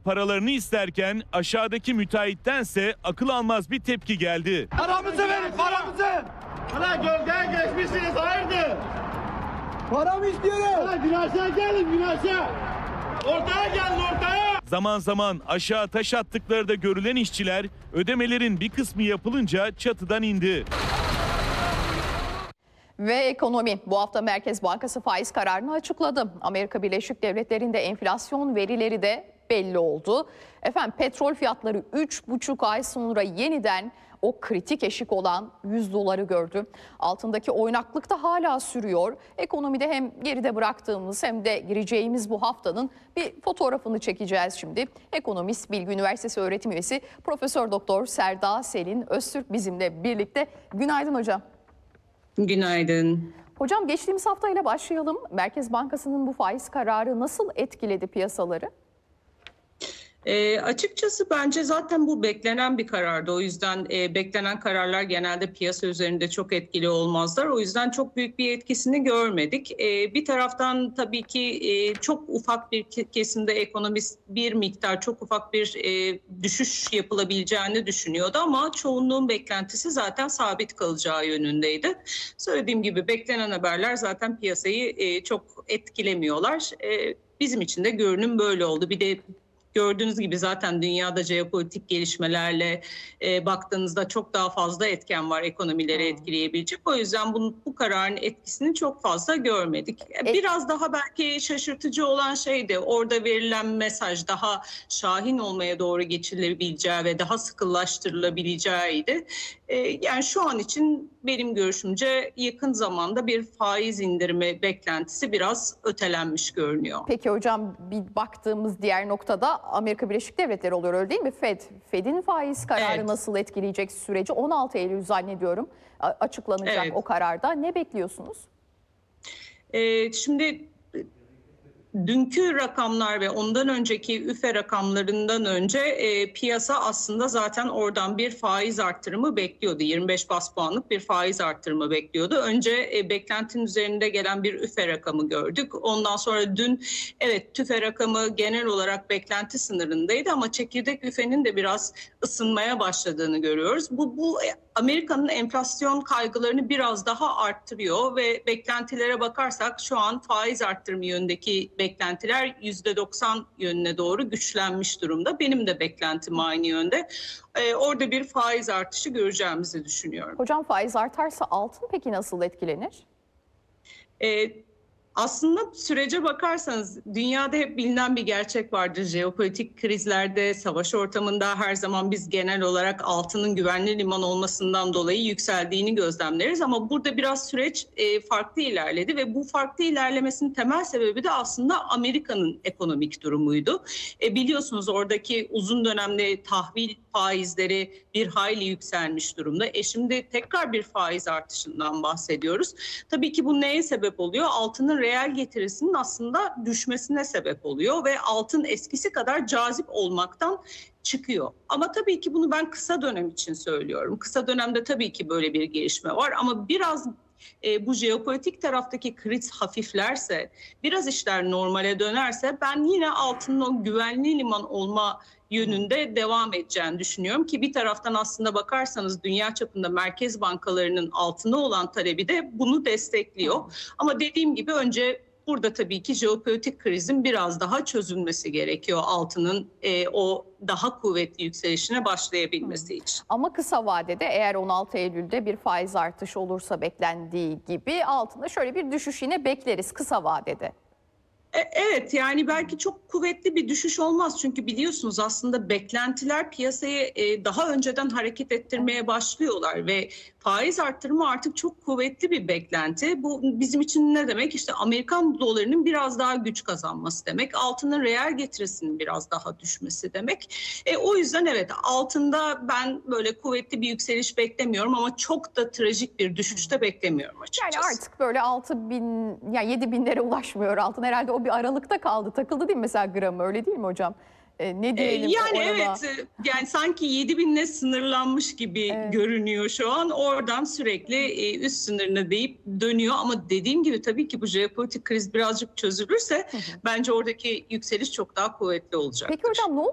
paralarını isterken aşağıdaki müteahhittense akıl almaz bir tepki geldi. Paramızı verin, paramızı! Ulan gölgeye geçmişsiniz, hayırdır? Paramı istiyorum! Ulan güneşe gelin, güneşe! Ortaya gelin, ortaya! Zaman zaman aşağı taş attıkları da görülen işçiler ödemelerin bir kısmı yapılınca çatıdan indi. Ve ekonomi. Bu hafta Merkez Bankası faiz kararını açıkladı. Amerika Birleşik Devletleri'nde enflasyon verileri de belli oldu. Efendim petrol fiyatları 3,5 ay sonra yeniden o kritik eşik olan 100 doları gördü. Altındaki oynaklık da hala sürüyor. Ekonomide hem geride bıraktığımız hem de gireceğimiz bu haftanın bir fotoğrafını çekeceğiz şimdi. Ekonomist, Bilgi Üniversitesi öğretim üyesi Profesör Doktor Serda Selin Öztürk bizimle birlikte. Günaydın hocam. Günaydın. Hocam geçtiğimiz haftayla başlayalım. Merkez Bankası'nın bu faiz kararı nasıl etkiledi piyasaları? Açıkçası bence zaten bu beklenen bir karardı. O yüzden beklenen kararlar genelde piyasa üzerinde çok etkili olmazlar. O yüzden çok büyük bir etkisini görmedik. Bir taraftan tabii ki çok ufak bir kesimde ekonomist bir miktar çok ufak bir düşüş yapılabileceğini düşünüyordu. Ama çoğunluğun beklentisi zaten sabit kalacağı yönündeydi. Söylediğim gibi beklenen haberler zaten piyasayı çok etkilemiyorlar. Bizim için de görünüm böyle oldu. Bir de gördüğünüz gibi zaten dünyada jeopolitik gelişmelerle baktığınızda çok daha fazla etken var ekonomileri etkileyebilecek. O yüzden bu kararın etkisini çok fazla görmedik. Biraz daha belki şaşırtıcı olan şey de orada verilen mesaj daha şahin olmaya doğru geçilebileceği ve daha sıkılaştırılabileceğiydi. Yani şu an için benim görüşümce yakın zamanda bir faiz indirimi beklentisi biraz ötelenmiş görünüyor. Peki hocam bir baktığımız diğer noktada Amerika Birleşik Devletleri oluyor öyle değil mi? Fed'in faiz kararı nasıl etkileyecek süreci? 16 Eylül zannediyorum açıklanacak o kararda. Ne bekliyorsunuz? Şimdi dünkü rakamlar ve ondan önceki üfe rakamlarından önce piyasa aslında zaten oradan bir faiz arttırımı bekliyordu. 25 bas puanlık bir faiz arttırımı bekliyordu. Önce beklentinin üzerinde gelen bir üfe rakamı gördük. Ondan sonra dün evet tüfe rakamı genel olarak beklenti sınırındaydı ama çekirdek üfenin de biraz ısınmaya başladığını görüyoruz. Bu Amerika'nın enflasyon kaygılarını biraz daha arttırıyor ve beklentilere bakarsak şu an faiz arttırımı yönündeki beklentiler %90 yönüne doğru güçlenmiş durumda. Benim de beklentim aynı yönde. Orada bir faiz artışı göreceğimizi düşünüyorum. Hocam faiz artarsa altın peki nasıl etkilenir? Aslında sürece bakarsanız dünyada hep bilinen bir gerçek vardır. Jeopolitik krizlerde, savaş ortamında her zaman biz genel olarak altının güvenli liman olmasından dolayı yükseldiğini gözlemleriz. Ama burada biraz süreç farklı ilerledi ve bu farklı ilerlemesinin temel sebebi de aslında Amerika'nın ekonomik durumuydu. Biliyorsunuz oradaki uzun dönemli tahvil faizleri bir hayli yükselmiş durumda. Şimdi tekrar bir faiz artışından bahsediyoruz. Tabii ki bu neye sebep oluyor? Altının reel getirisinin aslında düşmesine sebep oluyor ve altın eskisi kadar cazip olmaktan çıkıyor. Ama tabii ki bunu ben kısa dönem için söylüyorum. Kısa dönemde tabii ki böyle bir gelişme var ama biraz bu jeopolitik taraftaki kriz hafiflerse, biraz işler normale dönerse ben yine altının o güvenli liman olma yönünde devam edeceğini düşünüyorum ki bir taraftan aslında bakarsanız dünya çapında merkez bankalarının altına olan talebi de bunu destekliyor. Ama dediğim gibi önce burada tabii ki jeopolitik krizin biraz daha çözülmesi gerekiyor altının o daha kuvvetli yükselişine başlayabilmesi için. Ama kısa vadede eğer 16 Eylül'de bir faiz artışı olursa beklendiği gibi altında şöyle bir düşüş yine bekleriz kısa vadede. Evet yani belki çok kuvvetli bir düşüş olmaz çünkü biliyorsunuz aslında beklentiler piyasayı daha önceden hareket ettirmeye başlıyorlar ve faiz arttırımı artık çok kuvvetli bir beklenti. Bu bizim için ne demek? İşte Amerikan dolarının biraz daha güç kazanması demek. Altının reel getirisinin biraz daha düşmesi demek. O yüzden evet altında ben böyle kuvvetli bir yükseliş beklemiyorum ama çok da trajik bir düşüş de beklemiyorum açıkçası. Yani artık böyle 6.000 yani 7.000'lere ulaşmıyor altın. Herhalde o bir aralıkta kaldı. Takıldı değil mi mesela gramı öyle değil mi hocam? Ne diyelim yani orada? evet yani sanki 7.000'le sınırlanmış gibi görünüyor şu an. Oradan sürekli üst sınırını deyip dönüyor ama dediğim gibi tabii ki bu jeopolitik kriz birazcık çözülürse bence oradaki yükseliş çok daha kuvvetli olacak. Peki hocam ne